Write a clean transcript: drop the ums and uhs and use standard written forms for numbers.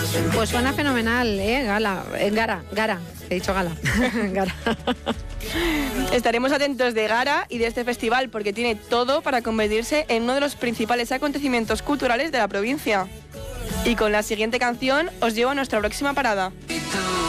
Pues suena fenomenal, Gara. He dicho Gala. Gara. Estaremos atentos de Gara y de este festival porque tiene todo para convertirse en uno de los principales acontecimientos culturales de la provincia. Y con la siguiente canción os llevo a nuestra próxima parada.